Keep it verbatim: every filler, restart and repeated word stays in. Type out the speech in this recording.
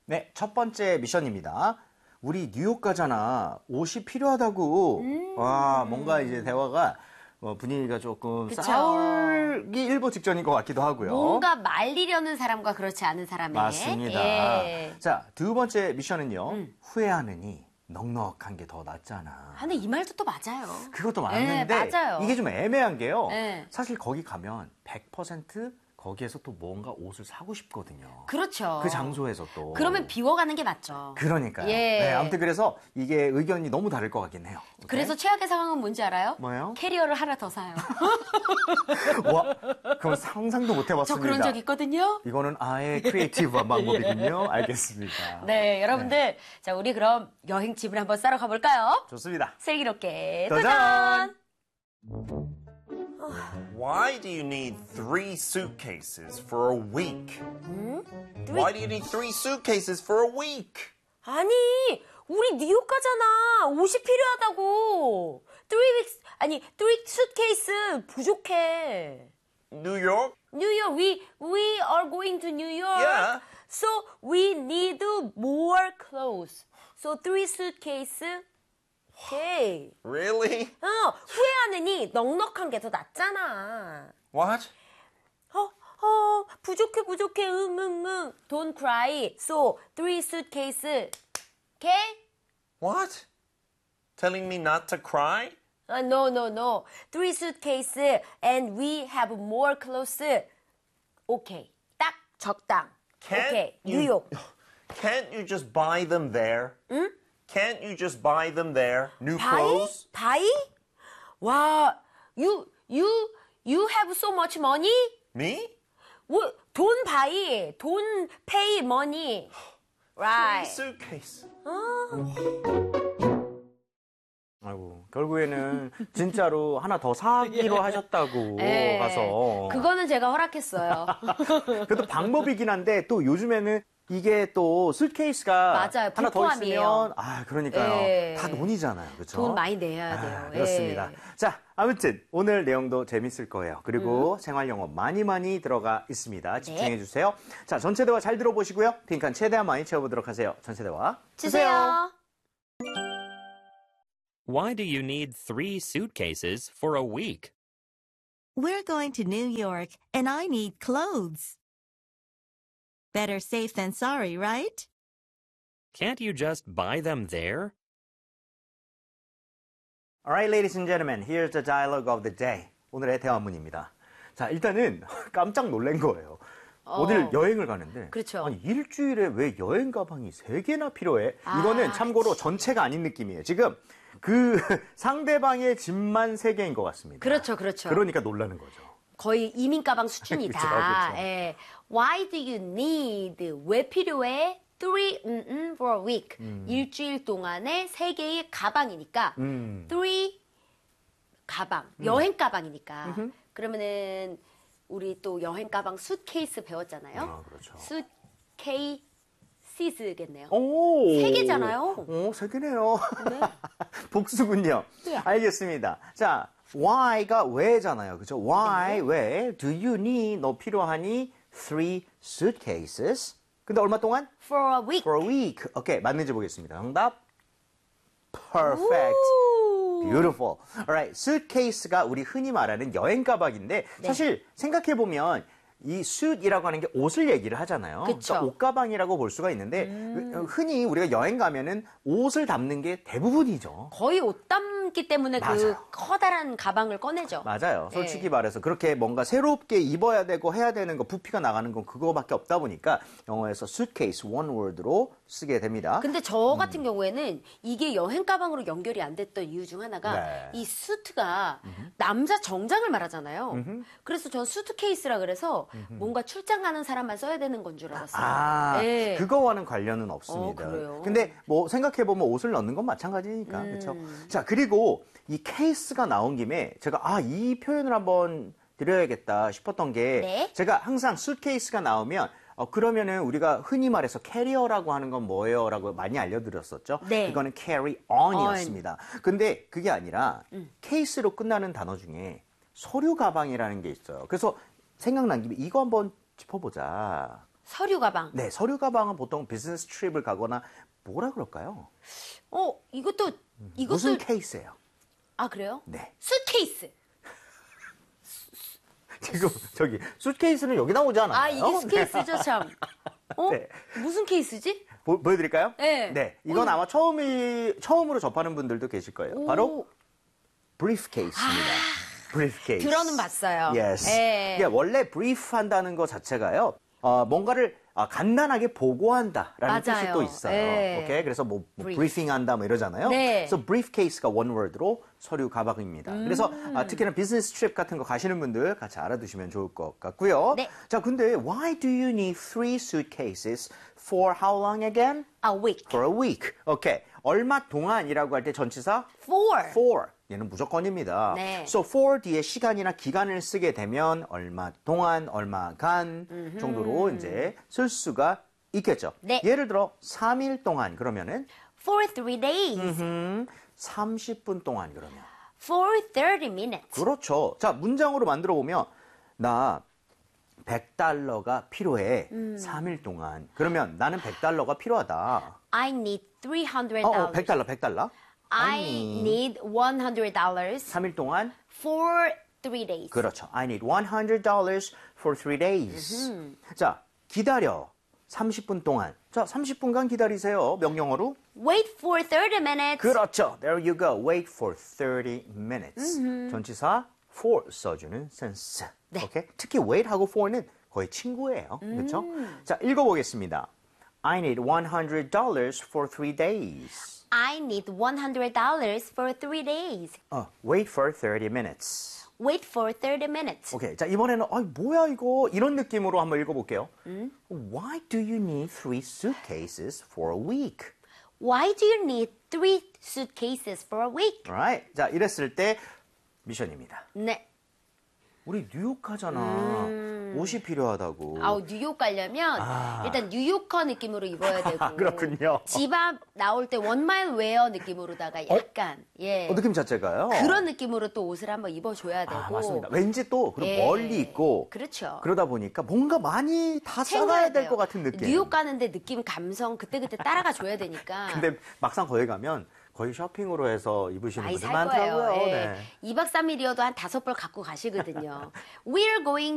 네, 첫 번째 미션입니다. 우리 뉴욕 가잖아. 옷이 필요하다고. 음. 와, 뭔가 이제 대화가 어, 분위기가 조금 그쵸. 싸울기 일보 직전인 것 같기도 하고요. 뭔가 말리려는 사람과 그렇지 않은 사람의. 맞습니다. 예. 자, 두 번째 미션은요. 음. 후회하느니 넉넉한 게 더 낫잖아. 아, 근데 이 말도 또 맞아요. 그것도 맞는데 네, 맞아요. 이게 좀 애매한 게요. 네. 사실 거기 가면 백 퍼센트 거기에서 또 뭔가 옷을 사고 싶거든요. 그렇죠. 그 장소에서 또. 그러면 비워가는 게 맞죠. 그러니까요. 예. 네, 아무튼 그래서 이게 의견이 너무 다를 것 같긴 해요. 오케이? 그래서 최악의 상황은 뭔지 알아요? 뭐요? 캐리어를 하나 더 사요. 와, 그건 상상도 못 해봤습니다. 저 그런 적 있거든요. 이거는 아예 크리에이티브한 방법이군요. 알겠습니다. 네, 여러분들. 네. 자, 우리 그럼 여행집을 한번 싸러 가볼까요? 좋습니다. 슬기롭게 도전! 도전! Why do you need three suitcases for a week? Why do you need three suitcases for a week? 아니, 우리 뉴욕 가잖아. 옷이 필요하다고. Three weeks, 아니, three suitcase 부족해. New York? New York, we, we are going to New York. Yeah. So we need more clothes. So three suitcase. Okay. Really? 어, 후회하느니 넉넉한 게 더 낫잖아. What? 어, 어, 부족해, 부족해, 응, 응, 응. Don't cry. So, three suitcase. Okay? What? Telling me not to cry? Uh, no, no, no. Three suitcase and we have more clothes. Okay. 딱 적당. Can't okay. you- 뉴욕. Can't you just buy them there? 응? Can't you just buy them there? New 바이? clothes? 바이? 와, you, you, you have so much money? Me? 뭐, 돈 바이. 돈 pay money. Three Right. suitcase. 아이고, 결국에는 진짜로 하나 더 사기로 하셨다고 예. 가서. 그거는 제가 허락했어요. 그래도 방법이긴 한데 또 요즘에는 이게 또 수트케이스가 맞아요. 하나 더 불포함이에요. 있으면 아 그러니까요. 예. 다 돈이잖아요. 그렇죠? 돈 많이 내야 아, 돼요. 그렇습니다. 예. 자, 아무튼 오늘 내용도 재밌을 거예요. 그리고 음. 생활 영어 많이 많이 들어가 있습니다. 집중해 네. 주세요. 자, 전체 대화 잘 들어보시고요. 빈칸 최대한 많이 채워보도록 하세요. 전체 대화 주세요. Why do you need three suitcases for a week? We're going to New York, and I need clothes. Better safe than sorry, right? Can't you just buy them there? Alright, ladies and gentlemen, here's the dialogue of the day. 오늘의 대화문입니다. 자, 일단은 깜짝 놀란 거예요. 어. 어딜 여행을 가는데 그렇죠. 아니 일주일에 왜 여행 가방이 세 개나 필요해? 아, 이거는 참고로 전체가 아닌 느낌이에요. 지금 그 상대방의 짐만 세 개인 것 같습니다. 그렇죠, 그렇죠. 그러니까 놀라는 거죠. 거의 이민 가방 수준이다. 그렇죠, 그렇죠. 예. Why do you need? 왜 필요해? Three 음, 음, for a week. 일주일 동안에 세 개의 가방이니까 음. three 가방, 여행 가방이니까. 그러면은 우리 또 여행 가방 수트케이스 배웠잖아요. 아, 그렇죠. 수트케이시스겠네요. 오. 세 개잖아요. 오, 세 개네요. 네. 복수군요. 네. 알겠습니다. 자, why가 왜잖아요. 그죠? why, 왜? Do you need? 너 필요하니? Three suitcases. 근데 얼마 동안? For a week. For a week. 오케이, 맞는지 보겠습니다. 정답. Perfect. 오. Beautiful. Alright, suitcase가 우리 흔히 말하는 여행 가방인데 네. 사실 생각해 보면 이 suit이라고 하는 게 옷을 얘기를 하잖아요. 그쵸. 그러니까 옷가방이라고 볼 수가 있는데 음. 흔히 우리가 여행 가면은 옷을 담는 게 대부분이죠. 거의 옷 담기 때문에 그 맞아요. 커다란 가방을 꺼내죠. 맞아요. 솔직히 네. 말해서 그렇게 뭔가 새롭게 입어야 되고 해야 되는 거 부피가 나가는 건 그거밖에 없다 보니까 영어에서 suitcase one word로 쓰게 됩니다. 근데 저 같은 경우에는 이게 여행 가방으로 연결이 안 됐던 이유 중 하나가 네. 이 수트가 남자 정장을 말하잖아요. 그래서 전 수트케이스라 그래서 뭔가 출장 가는 사람만 써야 되는 건 줄 알았어요. 아, 네. 그거와는 관련은 없습니다. 어, 그래요? 근데 뭐 생각해보면 옷을 넣는 건 마찬가지니까. 음. 그렇죠? 자, 그리고 이 케이스가 나온 김에 제가 아, 이 표현을 한번 드려야겠다 싶었던 게 네. 제가 항상 수트케이스가 나오면 어, 그러면은 우리가 흔히 말해서 캐리어라고 하는 건 뭐예요? 라고 많이 알려드렸었죠. 네. 그거는 carry on이었습니다. 근데 그게 아니라 음. 케이스로 끝나는 단어 중에 서류 가방이라는 게 있어요. 그래서 생각난 김에 이거 한번 짚어보자. 서류 가방. 네, 서류 가방은 보통 비즈니스 트립을 가거나 뭐라 그럴까요? 어, 이것도 이것도 무슨 케이스예요? 아, 그래요? 네. 수트케이스. 지금 저기 수트케이스는 여기 나오지 않아요? 아, 이게 수트케이스죠, 참. 어? 네. 무슨 케이스지? 보, 보여드릴까요? 네. 네, 이건 어, 아마 처음이 처음으로 접하는 분들도 계실 거예요. 바로 브리프케이스입니다. 브리프케이스. 들어는 봤어요. Yes. 예. 이게 원래 브리프 한다는 것 자체가요. 어, 뭔가를 아, 간단하게 보고한다라는 뜻이 맞아요. 또 있어요. 예. 오케이, 그래서 뭐, 뭐 Brief. 브리핑한다 뭐 이러잖아요. 네. 그래서 briefcase가 원워드로 서류 가방입니다. 음. 그래서 아, 특히나 비즈니스 트립 같은 거 가시는 분들 같이 알아두시면 좋을 것 같고요. 네. 자, 근데 why do you need three suitcases for how long again? A week. For a week. 오케이. 얼마 동안이라고 할 때 전치사 Four. for. 얘는 무조건입니다. 네. So for 뒤에 시간이나 기간을 쓰게 되면 얼마 동안, 얼마간 정도로 이제 쓸 수가 있겠죠. 네. 예를 들어 삼 일 동안 그러면은 For three days. 음, 삼십 분 동안 그러면. For thirty minutes. 그렇죠. 자, 문장으로 만들어 보면 나 백 달러가 필요해. 삼 일 동안. 그러면 나는 백 달러가 필요하다. I need three hundred 어, dollars. 어, 백 달러, 백 달러. I need one hundred dollars 삼 일 동안. for three days. 그렇죠. I need one hundred dollars for three days. 자, 기다려. 삼십 분 동안. 자, 삼십 분간 기다리세요. 명령어로. Wait for thirty minutes. 그렇죠. There you go. Wait for thirty minutes. 전치사 for 써주는 센스. 네. 오케이? 특히 wait하고 for는 거의 친구예요. 그렇죠? 자, 읽어보겠습니다. I need one hundred dollars for three days. I need one hundred dollars for three days. 어, wait for thirty minutes. Wait for thirty minutes. 오케이. 자, 이번에는 아, 뭐야 이거 이런 느낌으로 한번 읽어볼게요. Why do you need three suitcases for a week? Why do you need three suitcases for a week? Right? 자, 이랬을 때 미션입니다. 네. 우리 뉴욕 가잖아. 옷이 필요하다고. 아우, 뉴욕 가려면 일단 뉴요커 느낌으로 입어야 되고. 아, 그렇군요. 집 앞 나올 때 원마일 웨어 느낌으로다가 약간 예. 어, 느낌 자체가요? 그런 느낌으로 또 옷을 한번 입어줘야 되고. 아, 맞습니다. 왠지 또 그리고 예. 멀리 있고 그렇죠. 그러다 보니까 뭔가 많이 다 챙겨야 써가야 될 돼요. 것 같은 느낌. 뉴욕 가는데 느낌, 감성 그때그때 따라가 줘야 되니까. 근데 막상 거기 가면 거의 쇼핑으로 해서 입으시는 많이 분들 살 거예요. 많더라고요. 예. 네. 이 박 삼 일이어도 한 다섯 벌 갖고 가시거든요. We're going